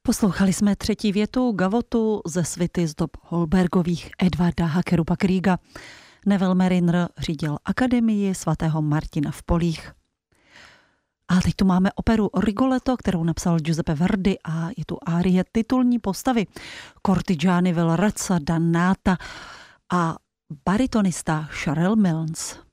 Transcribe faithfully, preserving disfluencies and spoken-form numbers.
Poslouchali jsme třetí větu Gavotu ze svity z dob Holbergových Edvarda Hackerupa Kriega. Neville Mariner řídil Akademii svatého Martina v Polích. A teď tu máme operu Rigoletto, kterou napsal Giuseppe Verdi a je tu árie titulní postavy Cortigiani vel Rezza Dannata a baritonista Sharel Milnes.